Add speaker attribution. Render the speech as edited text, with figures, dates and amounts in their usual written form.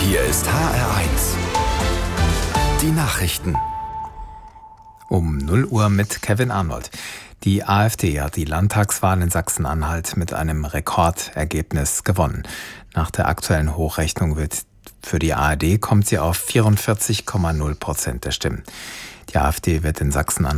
Speaker 1: Hier ist HR1. Die Nachrichten.
Speaker 2: Um 0 Uhr mit Kevin Arnold. Die AfD hat die Landtagswahl in Sachsen-Anhalt mit einem Rekordergebnis gewonnen. Nach der aktuellen Hochrechnung für die ARD kommt sie auf 44,0% der Stimmen. Die AfD wird in Sachsen-Anhalt